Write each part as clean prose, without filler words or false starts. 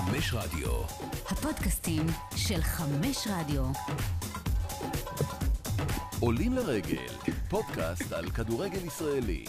5 רדיו. הפודקאסטים של 5 רדיו. עולים לרגל, פודקאסט על כדורגל ישראלי.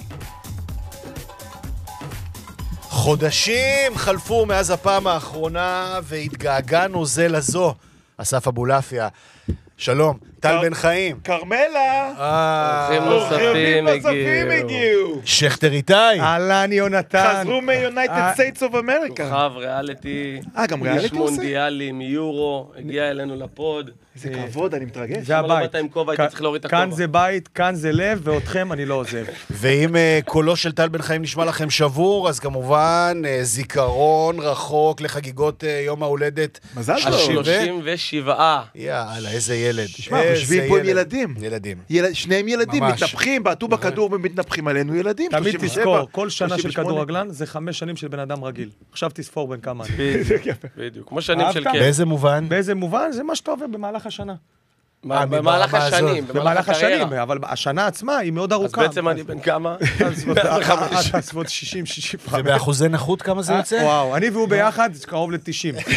חודשים חלפו מאז הפעם האחרונה והתגעגענו זה לזו. אסף אבולעפיה, שלום. טל בן חיים. קרמלה. אורחים נוספים הגיעו. שכתר איתי. אהלן יונתן. חזרו מ-United States of America. כוכב ריאליטי. גם ריאליטי איש עושה? מונדיאלי מיורו, הגיע אלינו לפוד. איזה כבוד, אני מתרגש. זה הבית. לא באת עם כובע, הייתי צריך להוריד את הכובע. כאן זה בית, כאן זה לב, ואותכם אני לא עוזב. ואם קולו של טל בן חיים נשמע לכם שבור, אז כמובן זיכרון רחוק לחגיגות יום ההולדת. מזל טוב. 37. יאללה, איזה ילד. תשמע, יושבים פה עם ילדים. ילדים. שניהם ילדים, ממש. מתנפחים, בעטו בכדור ומתנפחים עלינו ילדים. תמיד 37, תזכור, כל שנה של 38. כדורגלן זה 5 שנים של בן אדם רגיל. עכשיו תספור בין כמה. בדיוק, כמו שנים של אהבת? כיף. באיזה מובן? באיזה מובן? זה מה שאתה עובר במהלך השנה. במהלך ברמה הזאת. השנים, במהלך הקריירה. השנים, אבל השנה עצמה היא מאוד אז ארוכה. בעצם אני בן כמה? סביבות 60-65. ובאחוזי נכות כמה זה יוצא? וואו, אני והוא ביחד קרוב ל-90.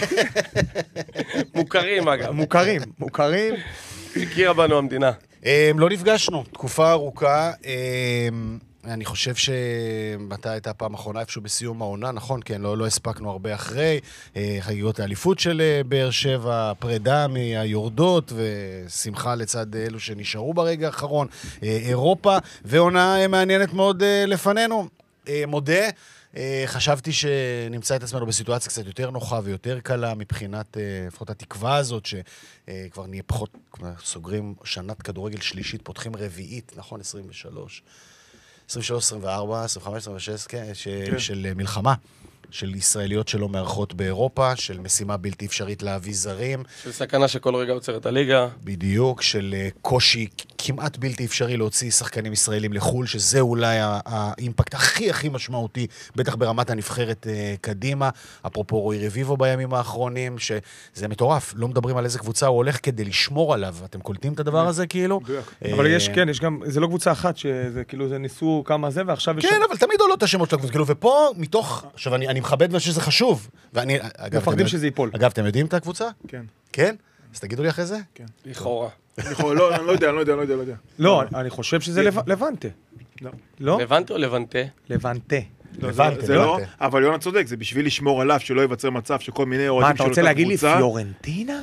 מוכרים אגב. מוכרים. הכירה בנו המדינה. לא נפגשנו, תקופה ארוכה. אני חושב שמתי הייתה פעם אחרונה איפשהו בסיום העונה, נכון? כן, לא הספקנו הרבה אחרי. חגיגות האליפות של באר שבע, פרידה מהיורדות, ושמחה לצד אלו שנשארו ברגע האחרון. אירופה, ועונה מעניינת מאוד לפנינו. מודה, חשבתי שנמצא את עצמנו בסיטואציה קצת יותר נוחה ויותר קלה, מבחינת לפחות התקווה הזאת, שכבר נהיה פחות, סוגרים שנת כדורגל שלישית, פותחים רביעית, נכון? 23, 24, 25, 26, כן, של מלחמה, של ישראליות שלא מארחות באירופה, של משימה בלתי אפשרית להביא זרים. של סכנה שכל רגע עוצרת הליגה. בדיוק, של קושי כמעט בלתי אפשרי להוציא שחקנים ישראלים לחול, שזה אולי האימפקט הכי משמעותי, בטח ברמת הנבחרת קדימה. אפרופו רוי רביבו בימים האחרונים, שזה מטורף, לא מדברים על איזה קבוצה הוא הולך כדי לשמור עליו. אתם קולטים את הדבר הזה כאילו? אבל יש גם, זה לא קבוצה אחת, שזה כאילו זה ניסו כמה זה, ועכשיו יש... כן, אבל תמיד עולות השמות של הקבוצה, כאילו, ופה מתוך, עכשיו אני מכבד ושזה חשוב, ואני, אגב, מפחדים שזה ייפול. אגב, אתם יודעים את הקבוצה? כן. כן? אז תגידו לי אחרי זה? כן. לכאורה. לא, אני לא יודע. לא, אני חושב שזה לבנטה. לא? לבנטה או לבנטה? לבנטה. זה לא, אבל יונה צודק, זה בשביל לשמור עליו, שלא ייווצר מצב שכל מיני מה, אוהדים אתה של רוצה אותה להגיד לי קבוצה. פיורנטינה?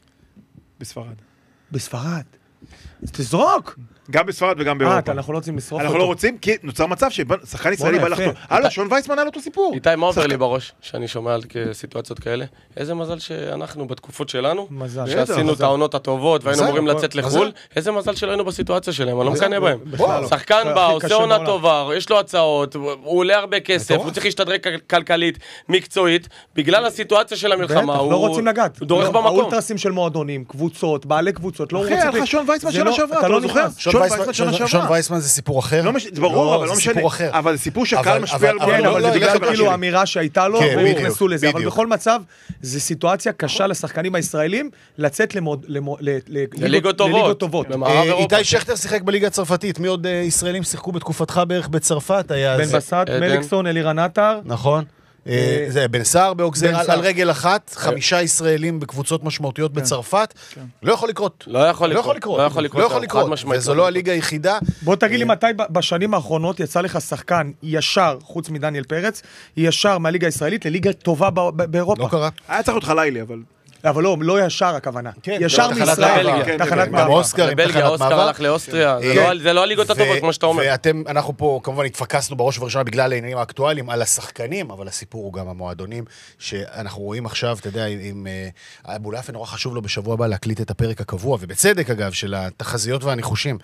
בספרד. בספרד. אז תזרוק. גם בספרד וגם באירופה. אנחנו לא רוצים לשרוף אותו. אנחנו לא רוצים, כי נוצר מצב ששחקן ישראלי בא לחתום. הלו, שון וייסמן היה לו אותו סיפור. איתי, מה עובר לי בראש שאני שומע על סיטואציות כאלה? איזה מזל שאנחנו בתקופות שלנו, מזל. שעשינו את העונות הטובות והיינו מזל, אמורים לצאת מזל. לחול, איזה מזל שלנו בסיטואציה שלהם, אני לא מקנא בהם. בכלל לא. שחקן בא, הכי עושה קשה עונה בעולם. טובה, יש לו הצעות, הוא עולה הרבה כסף, הוא צריך להשתדרג כלכלית, מקצועית, בגלל הסיטואציה של המלחמה, בטח, לא רוצים לגעת. הוא דורך במקום. האולטרסים של מועדונים, קבוצות, בעלי קבוצות, לא אחי, רוצים... היה לך שון וייסמן זה שנה לא- שעברה, אתה אתה לא לא זוכר? נכנס. שון וייסמן שנה שון שעברה. וייסמן זה סיפור אחר? זה ברור, אבל לא זה משנה. סיפור אחר. אבל זה סיפור שקהל משפיע על אבל כן, לא, אבל זה לא, בגלל ילך כאילו שלי. האמירה שהייתה לו, כן, והם בדיוק, נכנסו לזה. אבל בדיוק. בכל מצב, זו סיטואציה קשה לשחקנים הישראלים לצאת לליגות טובות. במערב אירופה. איתי שכתר שיחק בליגה הצרפתית, מי עוד ישראלים שיחקו בתקופתך בערך בצרפת? היה בן זה, בסט, עדן. מליקסון, אלירן עטר. נכון? זה בן סער באוגזר, בן סער. על רגל אחת, 5 ישראלים בקבוצות משמעותיות בצרפת, לא יכול לקרות. לא יכול לא יכול לקרות. לקרות. לא יכול חד לקרות. משמעית. וזו לא הליגה היחידה. בוא תגיד לי מתי בשנים האחרונות יצא לך שחקן ישר, חוץ מדניאל פרץ, ישר מהליגה הישראלית לליגה טובה באירופה. לא קרה. היה צריך להיות חלילי, אבל... אבל לא ישר הכוונה. כן, ישר תחנת מישראל. מעבר. כן, תחנת כן, גם מעבר. אוסקר עם בבלגיה, תחנת אוסקר מעבר. הלך לאוסטריה, זה לא הליגות הטובות, כמו שאתה אומר. אנחנו פה כמובן התפקסנו בראש ובראשונה בגלל העניינים האקטואליים על השחקנים, אבל הסיפור הוא גם המועדונים, שאנחנו רואים עכשיו, אתה יודע, עם אבולעפיה נורא חשוב לו בשבוע הבא להקליט את הפרק הקבוע, ובצדק אגב, של התחזיות והניחושים.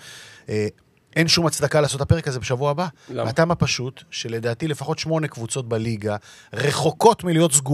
אין שום הצדקה לעשות הפרק הזה בשבוע הבא. למה? מהטעם הפשוט, שלדעתי לפחות 8 קבוצות בליגה, רחוקות מלהיות סגורות,